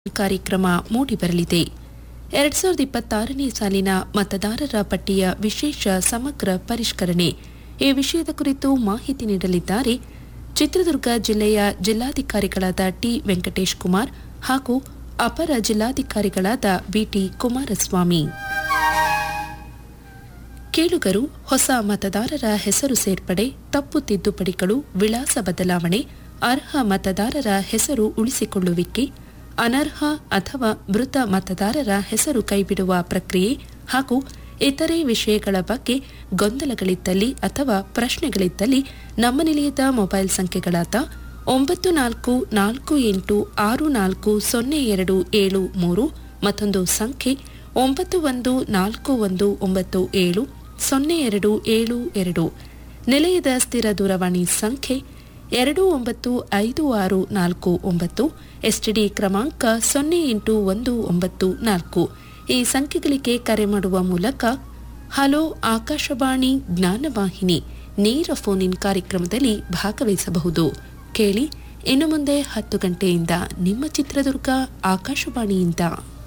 ಕಾರ್ಯಕ್ರಮ ಮೂಡಿಬರಲಿದೆ. 2026ನೇ ಸಾಲಿನ ಮತದಾರರ ಪಟ್ಟಿಯ ವಿಶೇಷ ಸಮಗ್ರ ಪರಿಷ್ಕರಣೆ ಈ ವಿಷಯದ ಕುರಿತು ಮಾಹಿತಿ ನೀಡಲಿದ್ದಾರೆ ಚಿತ್ರದುರ್ಗ ಜಿಲ್ಲೆಯ ಜಿಲ್ಲಾಧಿಕಾರಿಗಳಾದ ಟಿ ವೆಂಕಟೇಶ್ ಕುಮಾರ್ ಹಾಗೂ ಅಪರ ಜಿಲ್ಲಾಧಿಕಾರಿಗಳಾದ ಬಿಟಿ ಕುಮಾರಸ್ವಾಮಿ. ಕೇಳುಗರು, ಹೊಸ ಮತದಾರರ ಹೆಸರು ಸೇರ್ಪಡೆ, ತಪ್ಪು ತಿದ್ದುಪಡಿಗಳು, ವಿಳಾಸ ಬದಲಾವಣೆ, ಅರ್ಹ ಮತದಾರರ ಹೆಸರು ಉಳಿಸಿಕೊಳ್ಳುವಿಕೆ, ಅನರ್ಹ ಅಥವಾ ಮೃತ ಮತದಾರರ ಹೆಸರು ಕೈಬಿಡುವ ಪ್ರಕ್ರಿಯೆ ಹಾಗೂ ಇತರೆ ವಿಷಯಗಳ ಬಗ್ಗೆ ಗೊಂದಲಗಳಿದ್ದಲ್ಲಿ ಅಥವಾ ಪ್ರಶ್ನೆಗಳಿದ್ದಲ್ಲಿ ನಮ್ಮ ನಿಲಯದ ಮೊಬೈಲ್ ಸಂಖ್ಯೆಗಳಾದ 9448640273 ಮತ್ತೊಂದು ಸಂಖ್ಯೆ 9141970272 ನಿಲಯದ ಸ್ಥಿರ ದೂರವಾಣಿ ಸಂಖ್ಯೆ 295649 ಎಸ್ಟಿಡಿ ಕ್ರಮಾಂಕ 08194 ಈ ಸಂಖ್ಯೆಗಳಿಗೆ ಕರೆ ಮಾಡುವ ಮೂಲಕ ಹಲೋ ಆಕಾಶವಾಣಿ ಜ್ಞಾನವಾಹಿನಿ ನೇರ ಫೋನ್ ಇನ್ ಕಾರ್ಯಕ್ರಮದಲ್ಲಿ ಭಾಗವಹಿಸಬಹುದು. ಕೇಳಿ, ಇನ್ನು ಮುಂದೆ 10 ಗಂಟೆಯಿಂದ ನಿಮ್ಮ ಚಿತ್ರದುರ್ಗ ಆಕಾಶವಾಣಿಯಿಂದ.